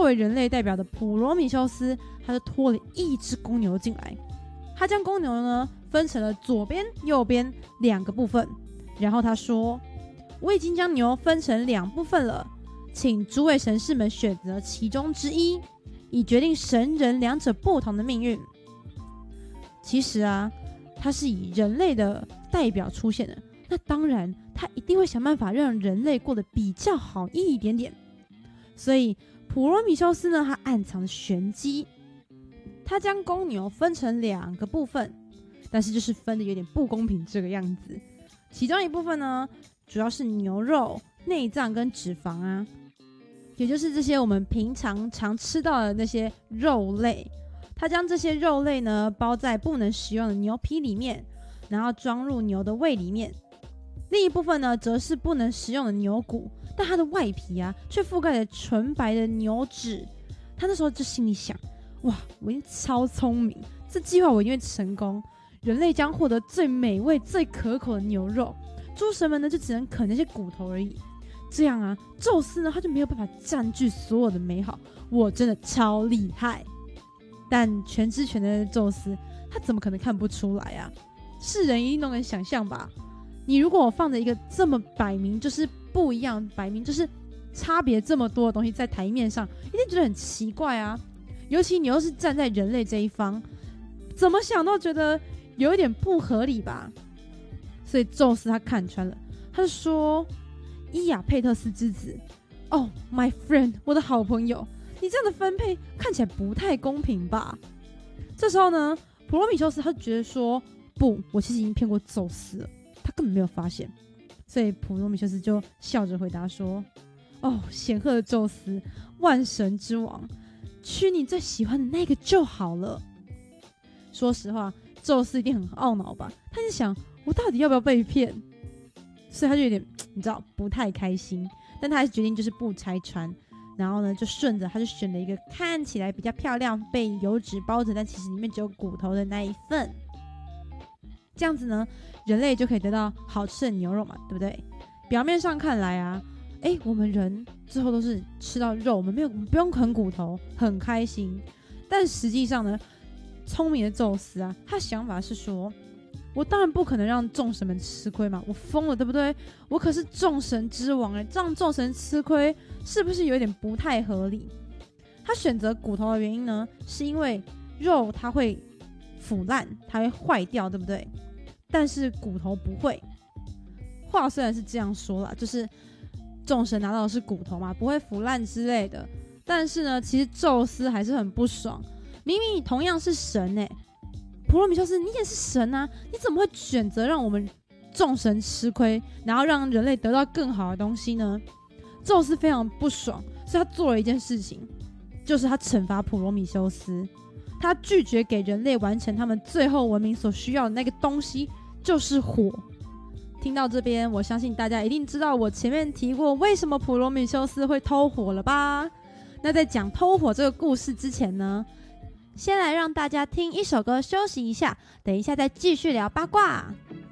为人类代表的普罗米修斯，他就拖了一只公牛进来。他将公牛呢分成了左边、右边2个部分，然后他说：“我已经将牛分成2部分了，请诸位神士们选择其中之一，以决定神人2者不同的命运。”其实啊，他是以人类的代表出现的，那当然他一定会想办法让人类过得比较好一点点。所以普罗米修斯呢，他暗藏玄机，他将公牛分成2个部分，但是就是分的有点不公平这个样子。其中一部分呢，主要是牛肉、内脏跟脂肪啊，也就是这些我们平常常吃到的那些肉类。他将这些肉类呢包在不能食用的牛皮里面，然后装入牛的胃里面。另一部分呢，则是不能食用的牛骨，但它的外皮啊却覆盖着纯白的牛脂。他那时候就心里想：哇，我一定超聪明，这计划我一定会成功。人类将获得最美味、最可口的牛肉，诸神们呢就只能啃那些骨头而已。这样啊，宙斯呢他就没有办法占据所有的美好。我真的超厉害！但全知全能的宙斯，他怎么可能看不出来啊？世人一定都能想象吧？你如果我放着一个这么摆明就是不一样、摆明就是差别这么多的东西在台面上，一定觉得很奇怪啊！尤其你又是站在人类这一方，怎么想都觉得有一点不合理吧？所以宙斯他看穿了，他就说：“伊亚佩特斯之子，哦 ，my friend， 我的好朋友。”你这样的分配看起来不太公平吧？这时候呢，普罗米修斯他就觉得说：“不，我其实已经骗过宙斯了，他根本没有发现。”所以普罗米修斯就笑着回答说：“哦，显赫的宙斯，万神之王，取你最喜欢的那个就好了。”说实话，宙斯一定很懊恼吧？他就想：我到底要不要被骗？所以他就有点你知道不太开心，但他还是决定就是不拆穿。然后呢，就顺着他就选了一个看起来比较漂亮、被油脂包着，但其实里面只有骨头的那一份。这样子呢，人类就可以得到好吃的牛肉嘛，对不对？表面上看来啊，我们人最后都是吃到肉，我们不用啃骨头，很开心。但实际上呢，聪明的宙斯啊，他想法是说：我当然不可能让众神们吃亏嘛，我疯了，对不对？我可是众神之王让众神吃亏，是不是有点不太合理？他选择骨头的原因呢，是因为肉它会腐烂，它会坏掉，对不对？但是骨头不会。话虽然是这样说啦，就是众神拿到的是骨头嘛，不会腐烂之类的。但是呢，其实宙斯还是很不爽，明明你同样是神普罗米修斯，你也是神啊，你怎么会选择让我们众神吃亏，然后让人类得到更好的东西呢？宙斯非常不爽，所以他做了一件事情，就是他惩罚普罗米修斯，他拒绝给人类完成他们最后文明所需要的那个东西，就是火。听到这边，我相信大家一定知道我前面提过为什么普罗米修斯会偷火了吧？那在讲偷火这个故事之前呢，先来让大家听一首歌休息一下，等一下再继续聊八卦。